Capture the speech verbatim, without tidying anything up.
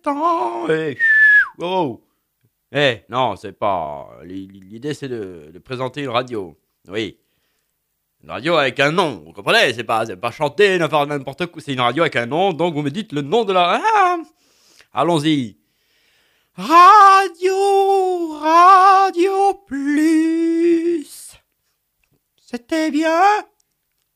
temps. Et... Oh. Eh, non, c'est pas... L'idée, c'est de, de présenter une radio. Oui. Une radio avec un nom, vous comprenez? C'est pas, c'est pas chanter, ne faire n'importe quoi. C'est une radio avec un nom, donc vous me dites le nom de la... Ah, allons-y. Radio, Radio Plus. C'était bien.